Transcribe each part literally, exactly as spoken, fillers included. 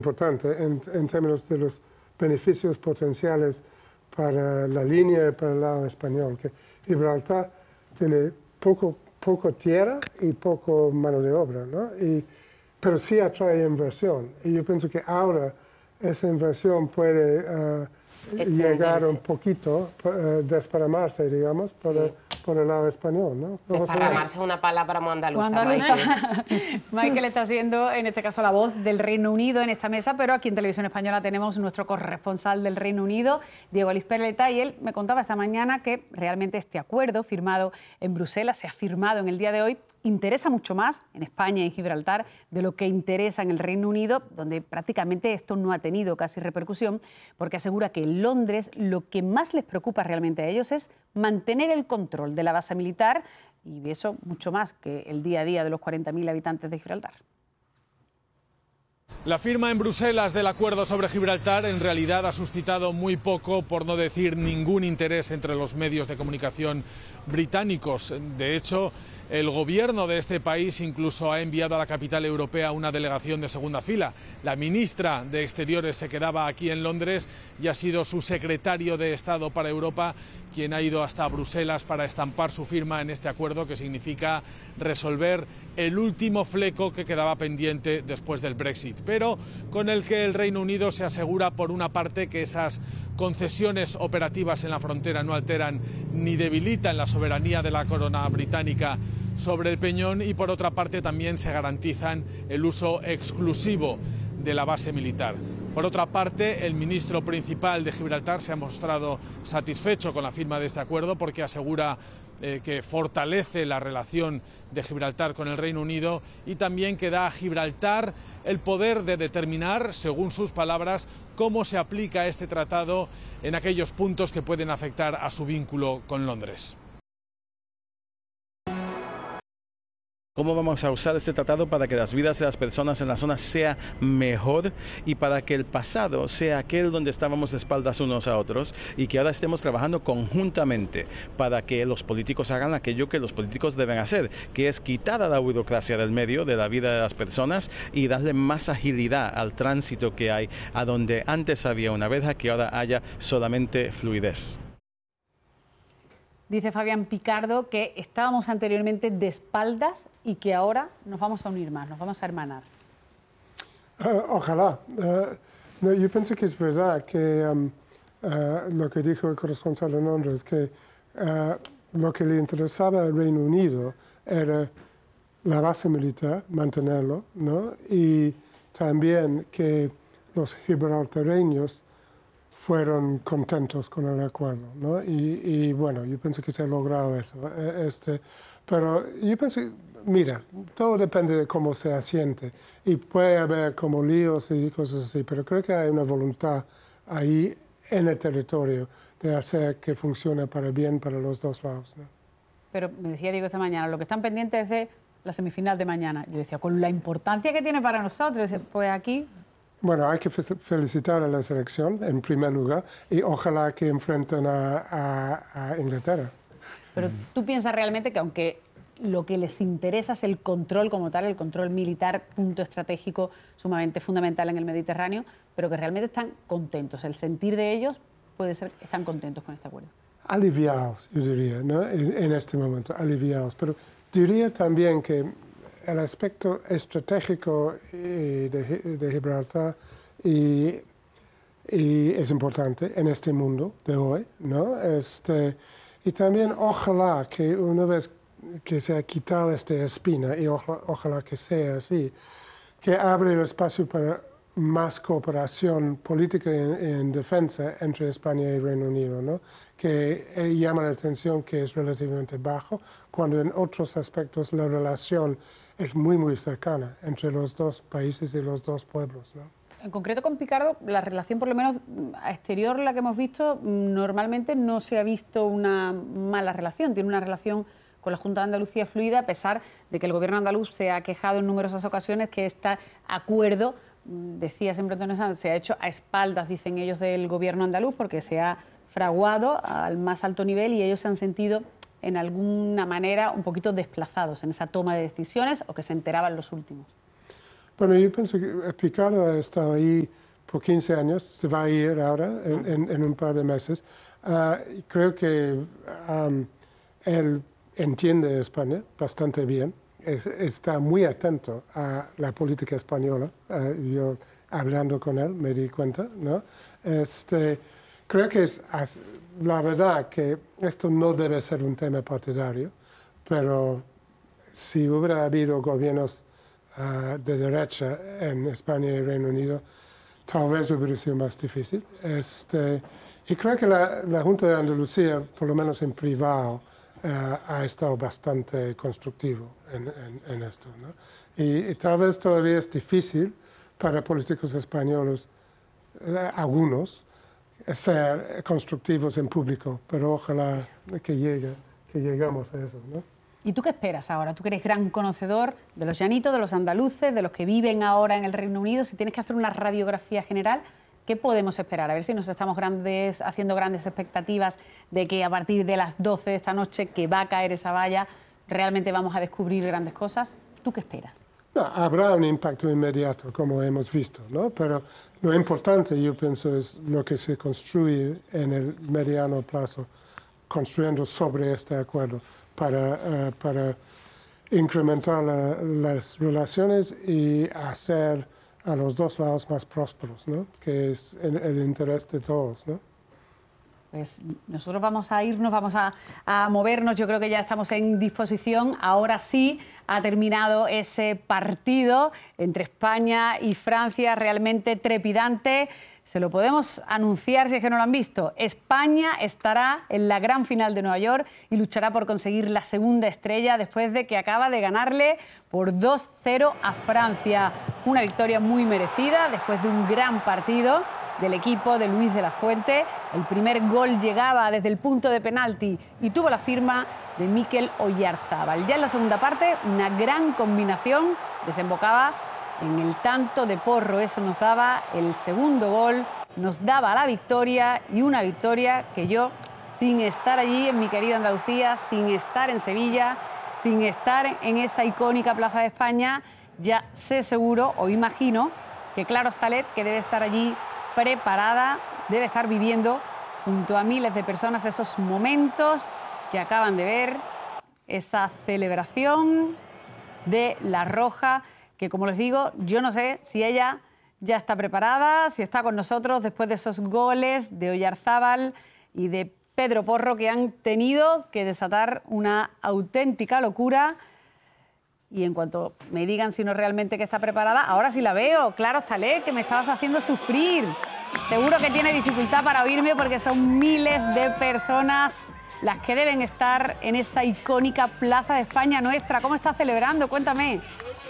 importante en, en términos de los beneficios potenciales para la línea y para el lado español, que Gibraltar tiene poco, poco tierra y poco mano de obra, ¿no? Y, pero sí atrae inversión. Y yo pienso que ahora esa inversión puede uh, llegar un poquito, uh, desparramarse, digamos, por, sí. el, por el lado español, ¿no? Desparramarse es una palabra muy andaluza. andaluza. Michael. Michael está siendo, en este caso, la voz del Reino Unido en esta mesa, pero aquí en Televisión Española tenemos nuestro corresponsal del Reino Unido, Diego Lispeleta, y él me contaba esta mañana que realmente este acuerdo firmado en Bruselas, se ha firmado en el día de hoy, interesa mucho más en España y en Gibraltar de lo que interesa en el Reino Unido, donde prácticamente esto no ha tenido casi repercusión, porque asegura que en Londres lo que más les preocupa realmente a ellos es mantener el control de la base militar y de eso mucho más que el día a día de los cuarenta mil habitantes de Gibraltar. La firma en Bruselas del acuerdo sobre Gibraltar en realidad ha suscitado muy poco, por no decir ningún interés entre los medios de comunicación británicos. De hecho, el gobierno de este país incluso ha enviado a la capital europea una delegación de segunda fila. La ministra de Exteriores se quedaba aquí en Londres y ha sido su secretario de Estado para Europa quien ha ido hasta Bruselas para estampar su firma en este acuerdo que significa resolver el último fleco que quedaba pendiente después del Brexit, pero con el que el Reino Unido se asegura, por una parte, que esas concesiones operativas en la frontera no alteran ni debilitan la soberanía de la corona británica sobre el Peñón, y por otra parte también se garantizan el uso exclusivo de la base militar. Por otra parte, el ministro principal de Gibraltar se ha mostrado satisfecho con la firma de este acuerdo porque asegura eh, que fortalece la relación de Gibraltar con el Reino Unido y también que da a Gibraltar el poder de determinar, según sus palabras, cómo se aplica este tratado en aquellos puntos que pueden afectar a su vínculo con Londres. ¿Cómo vamos a usar este tratado para que las vidas de las personas en la zona sea mejor y para que el pasado sea aquel donde estábamos de espaldas unos a otros y que ahora estemos trabajando conjuntamente para que los políticos hagan aquello que los políticos deben hacer, que es quitar a la burocracia del medio de la vida de las personas y darle más agilidad al tránsito que hay, a donde antes había una verja, que ahora haya solamente fluidez? Dice Fabián Picardo que estábamos anteriormente de espaldas y que ahora nos vamos a unir más, nos vamos a hermanar. Uh, ojalá. Uh, no, yo pienso que es verdad que um, uh, lo que dijo el corresponsal de Londres, que uh, lo que le interesaba al Reino Unido era la base militar, mantenerlo, ¿no? Y también que los gibraltareños fueron contentos con el acuerdo, ¿no? Y, y bueno, yo pienso que se ha logrado eso. Este, pero yo pienso, mira, todo depende de cómo se asiente y puede haber como líos y cosas así, pero creo que hay una voluntad ahí en el territorio de hacer que funcione para bien para los dos lados, ¿no? Pero me decía Diego esta mañana, lo que están pendientes es de la semifinal de mañana. Yo decía, con la importancia que tiene para nosotros, pues aquí... Bueno, hay que felicitar a la selección en primer lugar y ojalá que enfrenten a, a, a Inglaterra. Pero tú piensas realmente que aunque lo que les interesa es el control como tal, el control militar, punto estratégico sumamente fundamental en el Mediterráneo, pero que realmente están contentos, el sentir de ellos puede ser que están contentos con este acuerdo. Aliviados, yo diría, ¿no? en, en este momento, aliviados. Pero diría también que el aspecto estratégico de, de Gibraltar y, y es importante en este mundo de hoy, ¿no? Este, y también ojalá que una vez que se ha quitado esta espina, y ojalá, ojalá que sea así, que abre el espacio para más cooperación política en, en defensa entre España y Reino Unido, ¿no? Que eh, llama la atención que es relativamente bajo, cuando en otros aspectos la relación es muy, muy cercana entre los dos países y los dos pueblos, ¿no? En concreto con Picardo, la relación, por lo menos a exterior, la que hemos visto, normalmente no se ha visto una mala relación. Tiene una relación con la Junta de Andalucía fluida, a pesar de que el gobierno andaluz se ha quejado en numerosas ocasiones que este acuerdo, decía siempre Antonio Sanz, se ha hecho a espaldas, dicen ellos, del gobierno andaluz, porque se ha fraguado al más alto nivel y ellos se han sentido en alguna manera un poquito desplazados en esa toma de decisiones o que se enteraban los últimos. Bueno, yo pienso que Picado ha estado ahí por quince años, se va a ir ahora en, en, en un par de meses. Uh, creo que um, él entiende España bastante bien, es, está muy atento a la política española. Uh, yo hablando con él me di cuenta, ¿no? Este, creo que es la verdad que esto no debe ser un tema partidario, pero si hubiera habido gobiernos uh, de derecha en España y Reino Unido, tal vez hubiera sido más difícil. Este, y creo que la, la Junta de Andalucía, por lo menos en privado, uh, ha estado bastante constructivo en, en, en esto, ¿no? Y, y tal vez todavía es difícil para políticos españoles, uh, algunos, ser constructivos en público, pero ojalá que llegue, que lleguemos a eso, ¿no? ¿Y tú qué esperas ahora? Tú que eres gran conocedor de los llanitos, de los andaluces, de los que viven ahora en el Reino Unido. Si tienes que hacer una radiografía general, ¿qué podemos esperar? A ver si nos estamos grandes, haciendo grandes expectativas de que a partir de las doce de esta noche, que va a caer esa valla, realmente vamos a descubrir grandes cosas. ¿Tú qué esperas? No, habrá un impacto inmediato, como hemos visto, ¿no? Pero lo importante, yo pienso, es lo que se construye en el mediano plazo, construyendo sobre este acuerdo para, uh, para incrementar la, las relaciones y hacer a los dos lados más prósperos, ¿no? Que es el, el interés de todos, ¿no? Pues nosotros vamos a irnos, vamos a, a movernos, yo creo que ya estamos en disposición. Ahora sí ha terminado ese partido entre España y Francia, realmente trepidante. Se lo podemos anunciar si es que no lo han visto. España estará en la gran final de Nueva York y luchará por conseguir la segunda estrella después de que acaba de ganarle por dos cero a Francia. Una victoria muy merecida después de un gran partido del equipo de Luis de la Fuente. El primer gol llegaba desde el punto de penalti y tuvo la firma de Mikel Oyarzábal. Ya en la segunda parte, una gran combinación desembocaba en el tanto de Porro. Eso nos daba el segundo gol, nos daba la victoria, y una victoria que yo, sin estar allí en mi querida Andalucía, sin estar en Sevilla, sin estar en esa icónica Plaza de España, ya sé seguro o imagino que Claro Hostalet, que debe estar allí preparada, debe estar viviendo junto a miles de personas esos momentos que acaban de ver, esa celebración de La Roja, que como les digo, yo no sé si ella ya está preparada, si está con nosotros después de esos goles de Oyarzábal y de Pedro Porro, que han tenido que desatar una auténtica locura. Y en cuanto me digan si no realmente que está preparada, ahora sí la veo. Claro, Hostalet, que me estabas haciendo sufrir. Seguro que tiene dificultad para oírme porque son miles de personas las que deben estar en esa icónica Plaza de España nuestra. ¿Cómo está celebrando? Cuéntame.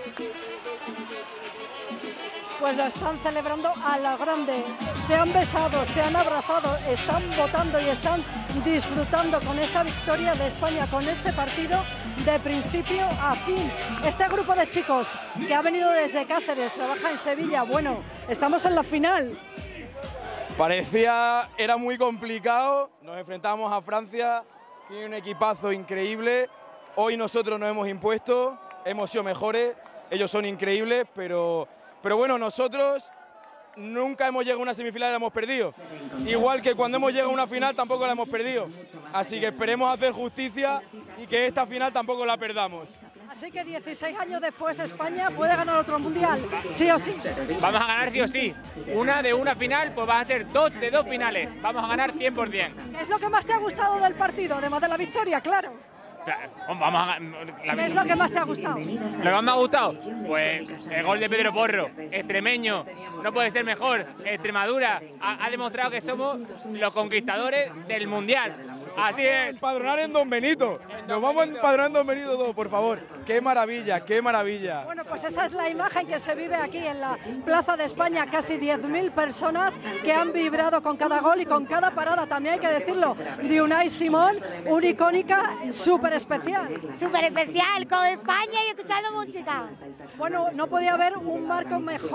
Pues lo están celebrando a la grande. Se han besado, se han abrazado, están votando y están disfrutando con esta victoria de España, con este partido de principio a fin. Este grupo de chicos que ha venido desde Cáceres, trabaja en Sevilla. Bueno, estamos en la final. Parecía, era muy complicado, nos enfrentamos a Francia, tiene un equipazo increíble. Hoy nosotros nos hemos impuesto, hemos sido mejores, ellos son increíbles, pero... Pero bueno, nosotros nunca hemos llegado a una semifinal y la hemos perdido. Igual que cuando hemos llegado a una final tampoco la hemos perdido. Así que esperemos hacer justicia y que esta final tampoco la perdamos. Así que dieciséis años después España puede ganar otro mundial, sí o sí. Vamos a ganar sí o sí. Una de una final, pues van a ser dos de dos finales. Vamos a ganar cien por cien. ¿Qué es lo que más te ha gustado del partido, además de la victoria, claro? Vamos a, la, ¿Qué es lo que más te ha gustado? Lo que más me ha gustado, pues el gol de Pedro Porro, extremeño, no puede ser mejor. Extremadura ha, ha demostrado que somos los conquistadores del mundial. Así es. Empadronar en Don Benito. Nos vamos a empadronar en Don Benito todos, por favor. Qué maravilla, qué maravilla. Bueno, pues esa es la imagen que se vive aquí en la Plaza de España. Casi diez mil personas que han vibrado con cada gol y con cada parada, también hay que decirlo, de Unai Simón, una icónica súper especial. Súper especial, con España y escuchando música. Bueno, no podía haber un marco mejor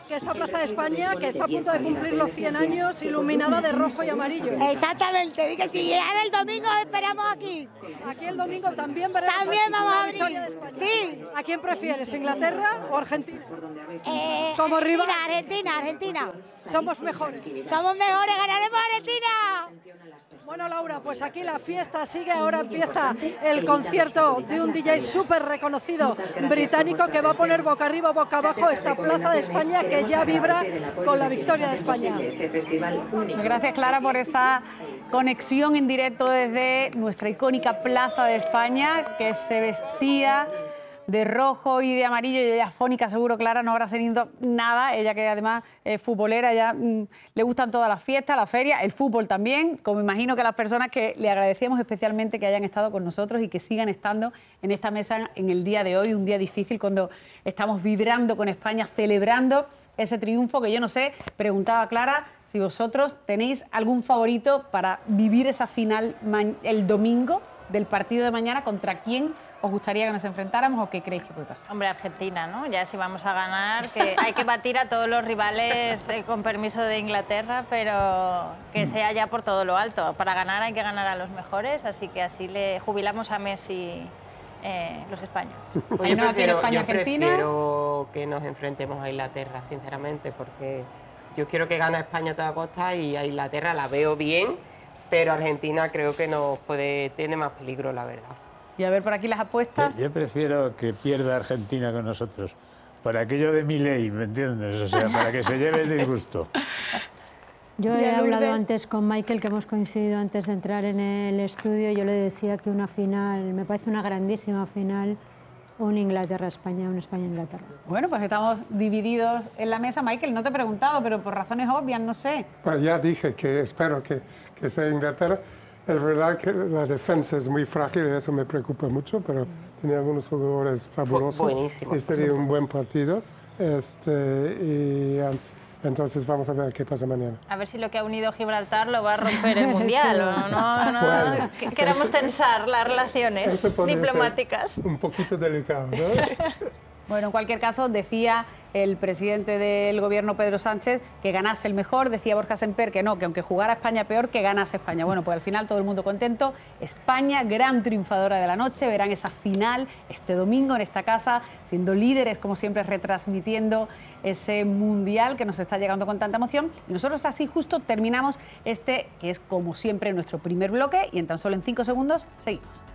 que esta Plaza de España, que está a punto de cumplir los cien años, iluminada de rojo y amarillo. Exactamente, dije, si llega el domingo esperamos aquí. Aquí el domingo también veremos También vamos a abrir. De España. Sí. ¿A quién prefieres, Inglaterra o Argentina? Eh, Como rival. Argentina, Argentina. Somos mejores. Somos mejores, ganaremos Argentina. Bueno, Laura, pues aquí la fiesta sigue. Ahora empieza el concierto de un D J súper reconocido británico que va a poner boca arriba, boca abajo esta Plaza de España que ya vibra con la victoria de España. Gracias, Clara, por esa conexión en directo desde nuestra icónica Plaza de España, que se vestía de rojo y de amarillo, y ella afónica, seguro, Clara, no habrá tenido nada, ella que además es futbolera, ya mmm, le gustan todas las fiestas, las ferias, el fútbol también, como imagino que las personas que le agradecemos especialmente que hayan estado con nosotros y que sigan estando en esta mesa en el día de hoy, un día difícil cuando estamos vibrando con España, celebrando ese triunfo que yo no sé, preguntaba Clara, si vosotros tenéis algún favorito para vivir esa final el domingo del partido de mañana, ¿contra quién os gustaría que nos enfrentáramos o qué creéis que puede pasar? Hombre, Argentina, ¿no? Ya si vamos a ganar, que hay que batir a todos los rivales eh, con permiso de Inglaterra, pero que sea ya por todo lo alto. Para ganar hay que ganar a los mejores, así que así le jubilamos a Messi eh, los españoles. Pues yo, prefiero, yo prefiero que nos enfrentemos a Inglaterra, sinceramente, porque yo quiero que gane España a toda costa y a Inglaterra la veo bien, pero Argentina creo que nos puede, tiene más peligro, la verdad. Y a ver por aquí las apuestas. Yo, yo prefiero que pierda Argentina con nosotros, por aquello de Milei, ¿me entiendes? O sea, para que se lleve el disgusto. Yo he hablado antes con Michael, que hemos coincidido antes de entrar en el estudio, yo le decía que una final, me parece una grandísima final, un Inglaterra-España, un España-Inglaterra. Bueno, pues estamos divididos en la mesa. Michael, no te he preguntado, pero por razones obvias, no sé. Bueno, ya dije que espero que, que sea Inglaterra. Es verdad que la defensa es muy frágil y eso me preocupa mucho, pero tiene algunos jugadores fabulosos. Buenísimo. Y sería un buen partido. Este, y um, entonces vamos a ver qué pasa mañana. A ver si lo que ha unido Gibraltar lo va a romper el Mundial. o no, no, bueno, queremos tensar las relaciones diplomáticas. Un poquito delicado, ¿no? Bueno, en cualquier caso, decía el presidente del gobierno, Pedro Sánchez, que ganase el mejor. Decía Borja Semper que no, que aunque jugara España peor, que ganase España. Bueno, pues al final todo el mundo contento. España, gran triunfadora de la noche. Verán esa final este domingo en esta casa, siendo líderes, como siempre, retransmitiendo ese mundial que nos está llegando con tanta emoción. Y nosotros así justo terminamos este, que es como siempre nuestro primer bloque, y en tan solo en cinco segundos seguimos.